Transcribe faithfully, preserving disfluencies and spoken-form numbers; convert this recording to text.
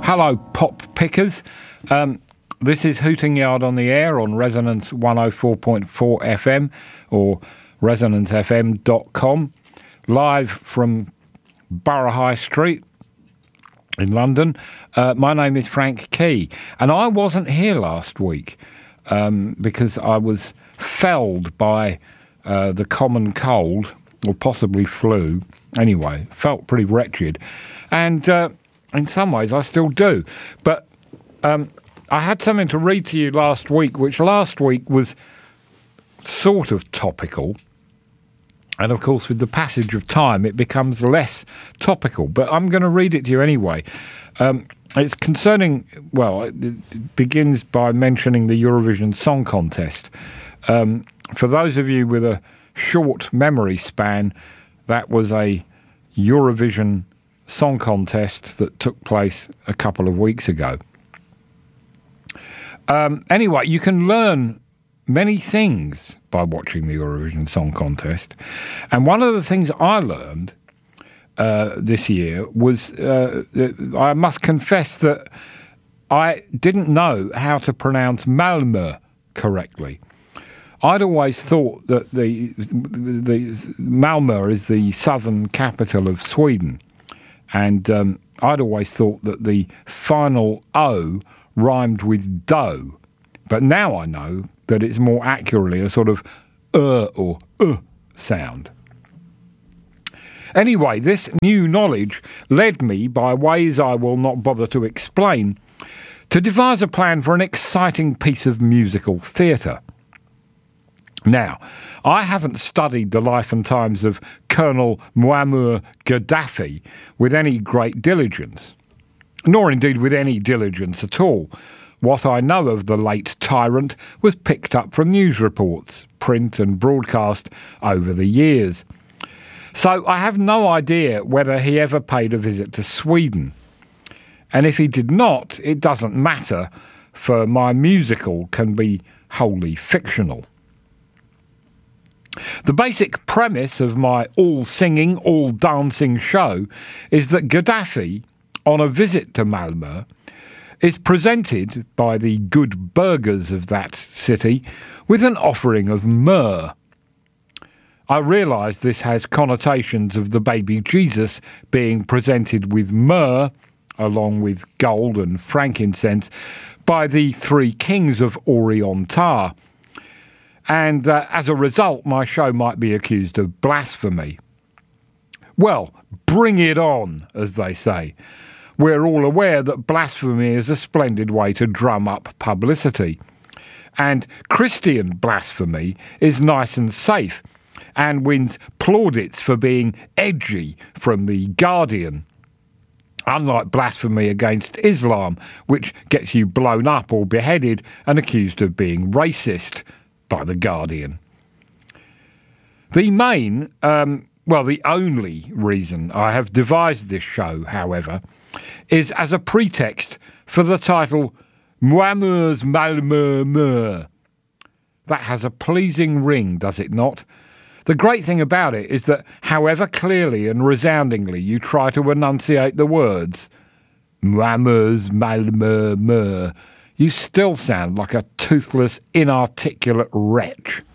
Hello, pop pickers. Um, this is Hooting Yard on the air on Resonance one oh four point four F M or resonance f m dot com, live from Borough High Street in London. Uh, my name is Frank Key, and I wasn't here last week um, because I was felled by uh, the common cold, or possibly flu. Anyway, felt pretty wretched, and uh, in some ways I still do. But um, I had something to read to you last week, which last week was sort of topical. And of course, with the passage of time, it becomes less topical. But I'm going to read it to you anyway. Um, it's concerning, well, it begins by mentioning the Eurovision Song Contest. Um, for those of you with a short memory span, that was a Eurovision Song Contest that took place a couple of weeks ago. Um, anyway, you can learn many things by watching the Eurovision Song Contest. And one of the things I learned uh, this year was, uh, I must confess that I didn't know how to pronounce Malmö correctly. I'd always thought that the, the Malmö is the southern capital of Sweden. And um, I'd always thought that the final O rhymed with dough. But now I know that it's more accurately a sort of uh or uh sound. Anyway, this new knowledge led me, by ways I will not bother to explain, to devise a plan for an exciting piece of musical theatre. Now, I haven't studied the life and times of Colonel Muammar Gaddafi with any great diligence, nor indeed with any diligence at all. What I know of the late tyrant was picked up from news reports, print and broadcast over the years. So I have no idea whether he ever paid a visit to Sweden. And if he did not, it doesn't matter, for my musical can be wholly fictional. The basic premise of my all-singing, all-dancing show is that Gaddafi, on a visit to Malmö, is presented by the good burghers of that city with an offering of myrrh. I realise this has connotations of the baby Jesus being presented with myrrh, along with gold and frankincense, by the three kings of Orientar. And uh, as a result, my show might be accused of blasphemy. Well, bring it on, as they say. We're all aware that blasphemy is a splendid way to drum up publicity. And Christian blasphemy is nice and safe and wins plaudits for being edgy from The Guardian. Unlike blasphemy against Islam, which gets you blown up or beheaded and accused of being racist by The Guardian. The main, um, well, the only reason I have devised this show, however, is as a pretext for the title Muammar's Malmö Myrrh. That has a pleasing ring, does it not? The great thing about it is that however clearly and resoundingly you try to enunciate the words Muammar's Malmö Myrrh, you still sound like a toothless, inarticulate wretch.